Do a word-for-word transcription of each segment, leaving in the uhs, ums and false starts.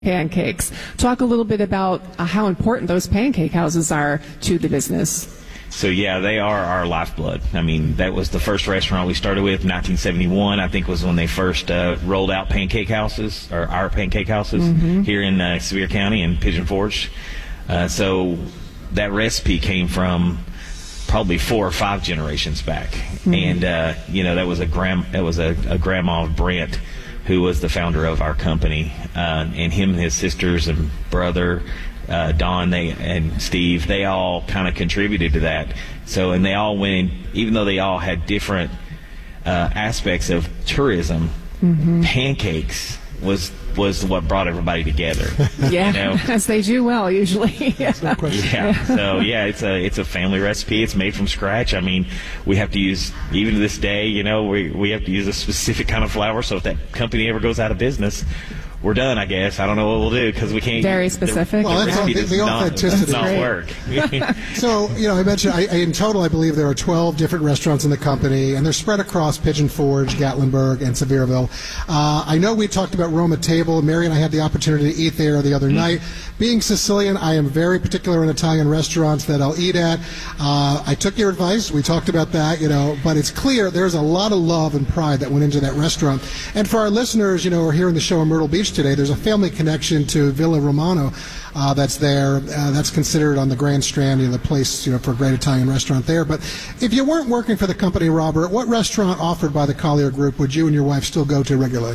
pancakes. Talk a little bit about uh, how important those pancake houses are to the business. So, yeah, they are our lifeblood. I mean, that was the first restaurant we started with, nineteen seventy-one, I think was when they first uh, rolled out pancake houses, or our pancake houses, mm-hmm. here in uh, Sevier County in Pigeon Forge. Uh, so that recipe came from probably four or five generations back. Mm-hmm. And, uh, you know, that was a grand, that was a, a grandma of Brent, who was the founder of our company, uh, and him and his sisters and brother, uh, Don, they and Steve, they all kind of contributed to that. So, and they all went in, even though they all had different uh, aspects of tourism, mm-hmm. pancakes was was what brought everybody together. Yeah, you know? As they do well usually. yeah. yeah. yeah. So yeah, it's a it's a family recipe. It's made from scratch. I mean, we have to use, even to this day, you know, we we have to use a specific kind of flour. So if that company ever goes out of business, we're done, I guess. I don't know what we'll do because we can't. Very specific. The, well, the that's recipe the, does the not, authenticity. does not work. So, you know, I mentioned, I, in total, I believe there are twelve different restaurants in the company, and they're spread across Pigeon Forge, Gatlinburg, and Sevierville. Uh, I know we talked about Roma Table. Mary and I had the opportunity to eat there the other mm. night. Being Sicilian, I am very particular in Italian restaurants that I'll eat at. Uh, I took your advice. We talked about that, you know, but it's clear there's a lot of love and pride that went into that restaurant. And for our listeners, you know, who are hearing the show in Myrtle Beach today, there's a family connection to Villa Romano uh, that's there. Uh, that's considered on the Grand Strand, you know, the place, you know, for a great Italian restaurant there. But if you weren't working for the company, Robert, what restaurant offered by the Collier Group would you and your wife still go to regularly?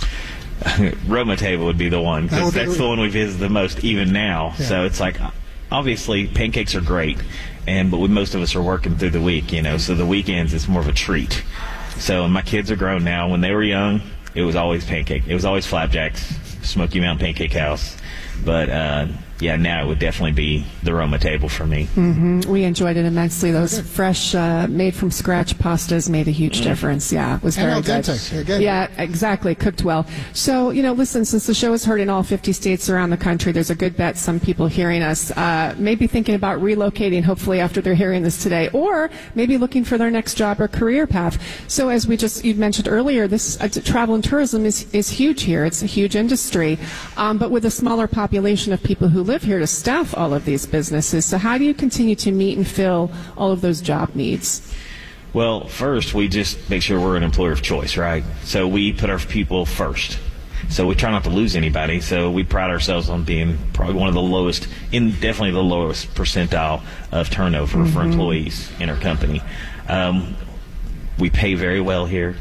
Roma Table would be the one, because that that's the one we visit the most even now. Yeah. So it's like, obviously pancakes are great, and but we, most of us are working through the week, you know, so the weekends it's more of a treat. So my kids are grown now. When they were young, it was always pancake. It was always Flapjacks, Smoky Mountain Pancake House. But uh, yeah, now it would definitely be the Roma Table for me. Mm-hmm. We enjoyed it immensely. Those fresh, uh, made from scratch pastas made a huge mm-hmm. difference. Yeah, it was and very al good. dente, again. Yeah, exactly. Cooked well. So, you know, listen, since the show is heard in all fifty states around the country, there's a good bet some people hearing us uh, may be thinking about relocating, hopefully, after they're hearing this today, or maybe looking for their next job or career path. So, as we just you mentioned earlier, this uh, travel and tourism is, is huge here. It's a huge industry, um, but with a smaller population of people who live here to staff all of these businesses. So how do you continue to meet and fill all of those job needs? Well, first, we just make sure we're an employer of choice, right? So we put our people first. So we try not to lose anybody. So we pride ourselves on being probably one of the lowest, in definitely the lowest percentile of turnover mm-hmm. for employees in our company. Um, we pay very well here.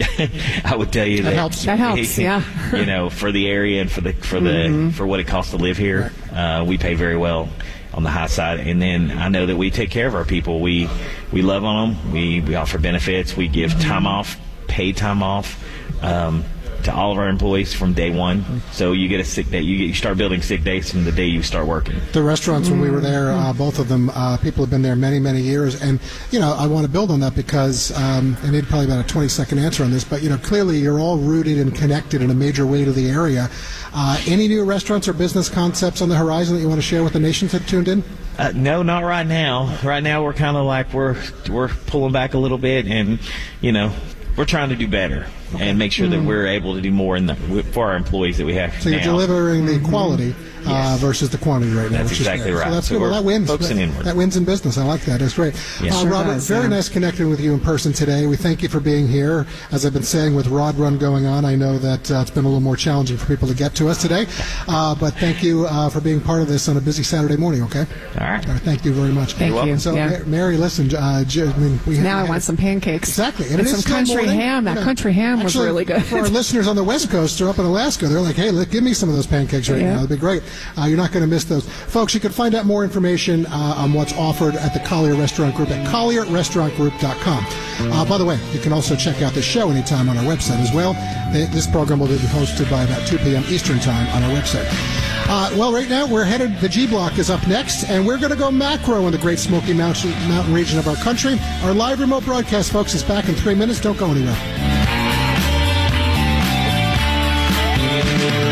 I would tell you that, that helps. That helps, yeah. You know, for the area and for the for the mm-hmm. for what it costs to live here, uh, we pay very well on the high side. And then I know that we take care of our people. We we love on them. We we offer benefits. We give time off, paid time off, um, to all of our employees from day one. So you get a sick day. You, get, you start building sick days from the day you start working. The restaurants, when we were there, uh, both of them, uh, people have been there many, many years. And, you know, I want to build on that because um, I need probably about a twenty-second answer on this, but, you know, clearly you're all rooted and connected in a major way to the area. Uh, any new restaurants or business concepts on the horizon that you want to share with the nations that tuned in? Uh, no, not right now. Right now we're kind of like we're we're pulling back a little bit, and, you know, we're trying to do better okay. and make sure that we're able to do more in the, for our employees that we have so now. You're delivering the quality uh, yes. versus the quantity right now. That's which exactly is right. So that's so good. Well, that wins. Focusing that, inward. That wins in business. I like that. That's great. Yes. Uh, sure Robert, does, very yeah. nice connecting with you in person today. We thank you for being here. As I've been saying, with Rod Run going on, I know that uh, it's been a little more challenging for people to get to us today. Uh, but thank you uh, for being part of this on a busy Saturday morning, okay? All right. All right, thank you very much. Thank You're you. welcome. So, yeah. Mary, listen, uh, I mean, we now had, I want some pancakes. Exactly. And, it some is still country morning. ham. That You know, country ham was actually, really good. For our listeners on the West Coast or up in Alaska, they're like, hey, look, give me some of those pancakes right Yeah. now. That'd be great. Uh, you're not going to miss those. Folks, you can find out more information uh, on what's offered at the Collier Restaurant Group at collier restaurant group dot com. Uh, by the way, you can also check out the show anytime on our website as well. This program will be hosted by about two p.m. Eastern Time on our website. Uh, well, right now we're headed, the G Block is up next, and we're going to go macro in the Great Smoky Mountain, mountain region of our country. Our live remote broadcast, folks, is back in three minutes. Don't go anywhere.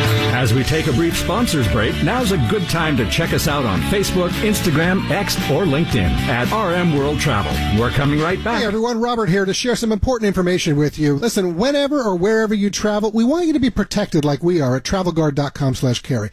As we take a brief sponsors break, now's a good time to check us out on Facebook, Instagram, X, or LinkedIn at R M World Travel. We're coming right back. Hey everyone, Robert here to share some important information with you. Listen, whenever or wherever you travel, we want you to be protected like we are at travel guard dot com slash carry.